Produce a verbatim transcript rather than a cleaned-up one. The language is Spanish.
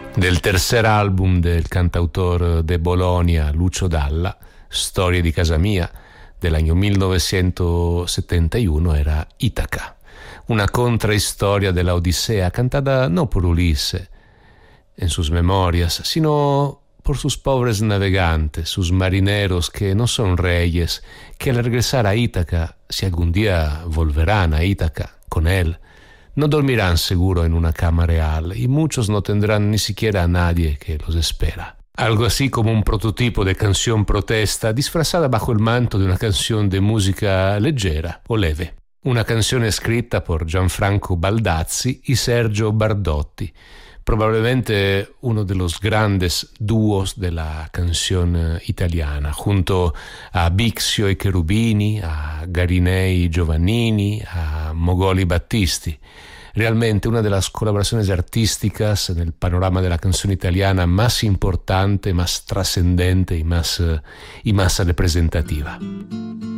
Del tercer album del cantautor de Bologna Lucio Dalla, Storie di casa mia, del año millenovecentosetenta y uno, era Ítaca, una contrahistoria de la Odisea cantada no por Ulisse en sus memorias, sino por sus pobres navegantes, sus marineros que no son reyes, que al regresar a Ítaca, si algún día volverán a Ítaca con él, no dormirán seguro en una cama real y muchos no tendrán ni siquiera a nadie que los espera. Algo así como un prototipo de canción protesta disfrazada bajo el manto de una canción de música leggera o leve. Una canción escrita por Gianfranco Baldazzi y Sergio Bardotti, probablemente uno de los grandes dúos de la canción italiana, junto a Bixio y Cherubini, a Garinei y Giovannini, a Mogoli Battisti. Realmente una de las colaboraciones artísticas en el panorama de la canción italiana más importante, más trascendente y más, y más representativa.